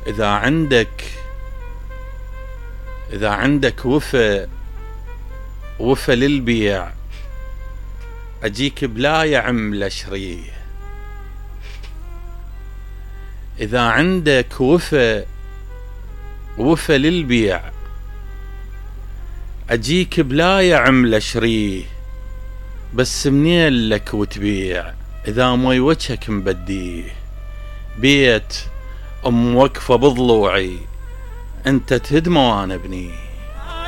إذا عندك وفا للبيع، أجيك بلا يعم لشريه. إذا عندك وفا للبيع، أجيك بلا يعم لشريه. بس منين لك وتبيع إذا مي وجهك مبديه؟ بيت أم وقفة بضلوعي، أنت تهدمه وأنا أبنيه.